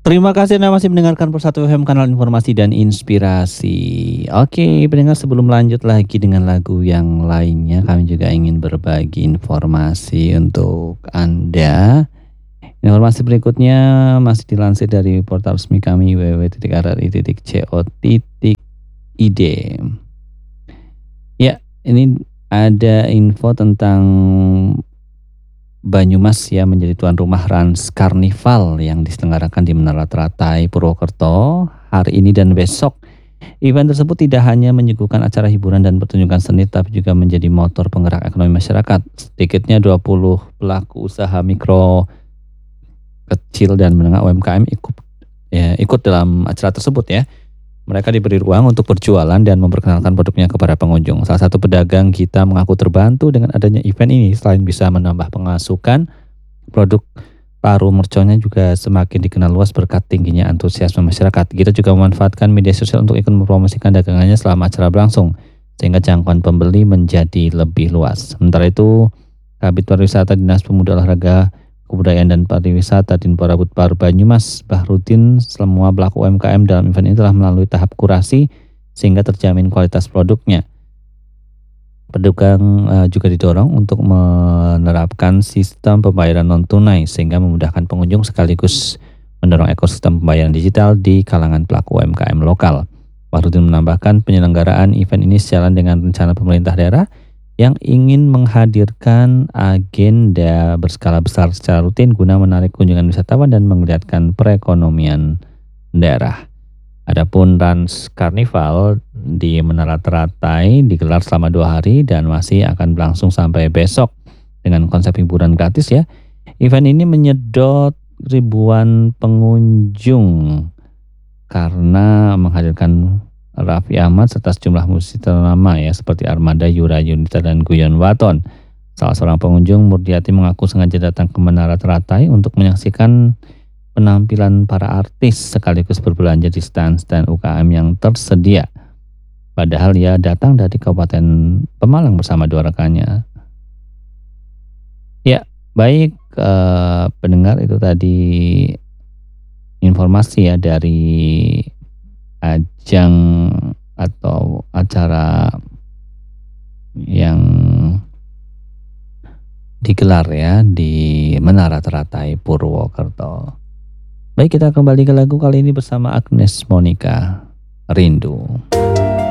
Terima kasih Anda masih mendengarkan Persatu FM, kanal informasi dan inspirasi. Oke, pendengar, sebelum lanjut lagi dengan lagu yang lainnya, kami juga ingin berbagi informasi untuk Anda. Informasi berikutnya masih dilansir dari portal resmi kami www.rri.co.id. Ya, ini ada info tentang Banyumas ya menjadi tuan rumah Rans Karnival yang diselenggarakan di Menara Teratai, Purwokerto hari ini dan besok. Event tersebut tidak hanya menyuguhkan acara hiburan dan pertunjukan seni, tapi juga menjadi motor penggerak ekonomi masyarakat. Sedikitnya 20 pelaku usaha mikro, kecil dan menengah UMKM ikut dalam acara tersebut ya. Mereka diberi ruang untuk berjualan dan memperkenalkan produknya kepada pengunjung. Salah satu pedagang kita mengaku terbantu dengan adanya event ini. Selain bisa menambah pemasukan, produk paru merconnya juga semakin dikenal luas berkat tingginya antusiasme masyarakat. Kita juga memanfaatkan media sosial untuk ikut mempromosikan dagangannya selama acara berlangsung, sehingga jangkauan pembeli menjadi lebih luas. Sementara itu, Kabid Pariwisata Dinas Pemuda Olahraga Kebudayaan dan Pariwisata Dinpora Budpar Banyumas Bahrudin, semua pelaku UMKM dalam event ini telah melalui tahap kurasi sehingga terjamin kualitas produknya. Pedagang juga didorong untuk menerapkan sistem pembayaran non tunai sehingga memudahkan pengunjung sekaligus mendorong ekosistem pembayaran digital di kalangan pelaku UMKM lokal. Bahrudin menambahkan penyelenggaraan event ini sejalan dengan rencana pemerintah daerah yang ingin menghadirkan agenda berskala besar secara rutin guna menarik kunjungan wisatawan dan menggiatkan perekonomian daerah. Adapun Rans Karnival di Menara Teratai digelar selama 2 hari dan masih akan berlangsung sampai besok dengan konsep hiburan gratis ya. Event ini menyedot ribuan pengunjung karena menghadirkan Raffi Ahmad serta sejumlah musisi ternama ya seperti Armada, Yura Yunita dan Guyon Waton. Salah seorang pengunjung, Murdiati, mengaku sengaja datang ke Menara Teratai untuk menyaksikan penampilan para artis sekaligus berbelanja di stand-stand UKM yang tersedia. Padahal ia datang dari Kabupaten Pemalang bersama 2 rekannya. Ya, baik pendengar, itu tadi informasi ya dari ajang atau acara yang digelar ya di Menara Teratai Purwokerto. Baik, kita kembali ke lagu kali ini bersama Agnes Monica, Rindu.